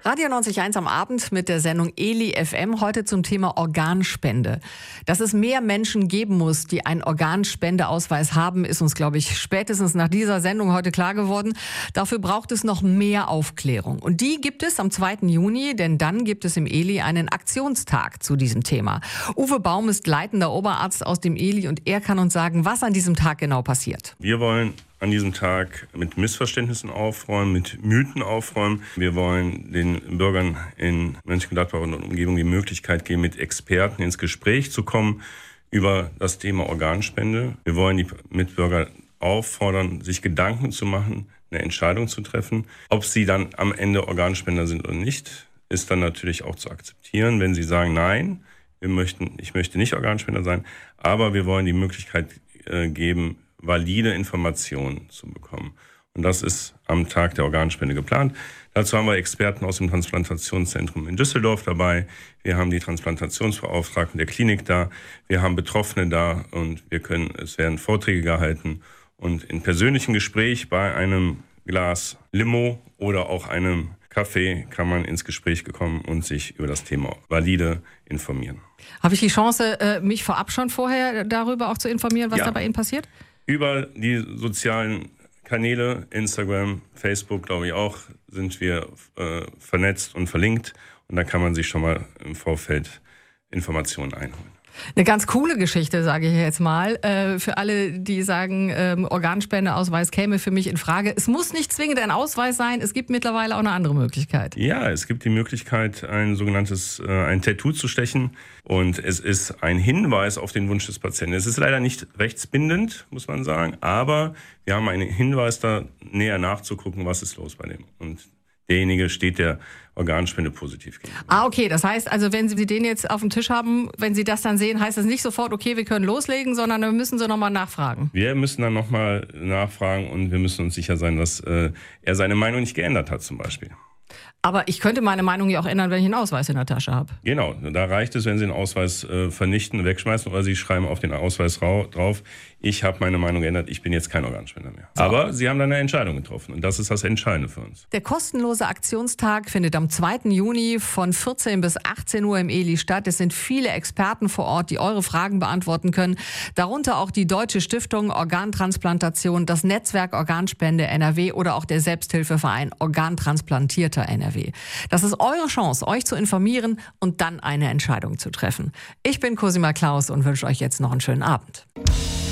Radio 90.1 am Abend mit der Sendung Eli FM, heute zum Thema Organspende. Dass es mehr Menschen geben muss, die einen Organspendeausweis haben, ist uns, glaube ich, spätestens nach dieser Sendung heute klar geworden. Dafür braucht es noch mehr Aufklärung. Und die gibt es am 2. Juni, denn dann gibt es im Eli einen Aktionstag zu diesem Thema. Uwe Baum ist leitender Oberarzt aus dem Eli und er kann uns sagen, was an diesem Tag genau passiert. Wir wollen an diesem Tag mit Missverständnissen aufräumen, mit Mythen aufräumen. Wir wollen den Bürgern in Mönchengladbach und Umgebung die Möglichkeit geben, mit Experten ins Gespräch zu kommen über das Thema Organspende. Wir wollen die Mitbürger auffordern, sich Gedanken zu machen, eine Entscheidung zu treffen. Ob sie dann am Ende Organspender sind oder nicht, ist dann natürlich auch zu akzeptieren. Wenn sie sagen, nein, ich möchte nicht Organspender sein, aber wir wollen die Möglichkeit geben, valide Informationen zu bekommen. Und das ist am Tag der Organspende geplant. Dazu haben wir Experten aus dem Transplantationszentrum in Düsseldorf dabei. Wir haben die Transplantationsbeauftragten der Klinik da. Wir haben Betroffene da und es werden Vorträge gehalten. Und in persönlichem Gespräch bei einem Glas Limo oder auch einem Kaffee kann man ins Gespräch kommen und sich über das Thema valide informieren. Habe ich die Chance, mich vorher darüber auch zu informieren, was da bei Ihnen passiert? Über die sozialen Kanäle, Instagram, Facebook, glaube ich auch, sind wir vernetzt und verlinkt. Und da kann man sich schon mal im Vorfeld Informationen einholen. Eine ganz coole Geschichte, sage ich jetzt mal, für alle, die sagen, Organspendeausweis käme für mich in Frage. Es muss nicht zwingend ein Ausweis sein, es gibt mittlerweile auch eine andere Möglichkeit. Ja, es gibt die Möglichkeit, ein Tattoo zu stechen und es ist ein Hinweis auf den Wunsch des Patienten. Es ist leider nicht rechtsbindend, muss man sagen, aber wir haben einen Hinweis, da näher nachzugucken, was ist los bei dem. Und derjenige steht der Organspende positiv gegenüber. Okay, das heißt also, wenn Sie den jetzt auf dem Tisch haben, wenn Sie das dann sehen, heißt das nicht sofort, okay, wir können loslegen, sondern dann müssen Sie nochmal nachfragen. Wir müssen dann nochmal nachfragen und wir müssen uns sicher sein, dass er seine Meinung nicht geändert hat zum Beispiel. Aber ich könnte meine Meinung ja auch ändern, wenn ich einen Ausweis in der Tasche habe. Genau, da reicht es, wenn Sie den Ausweis vernichten, wegschmeißen oder Sie schreiben auf den Ausweis drauf, ich habe meine Meinung geändert, ich bin jetzt kein Organspender mehr. So. Aber Sie haben dann eine Entscheidung getroffen und das ist das Entscheidende für uns. Der kostenlose Aktionstag findet am 2. Juni von 14 bis 18 Uhr im Eli statt. Es sind viele Experten vor Ort, die eure Fragen beantworten können. Darunter auch die Deutsche Stiftung Organtransplantation, das Netzwerk Organspende NRW oder auch der Selbsthilfeverein Organtransplantierter NRW. Das ist eure Chance, euch zu informieren und dann eine Entscheidung zu treffen. Ich bin Cosima Klaus und wünsche euch jetzt noch einen schönen Abend.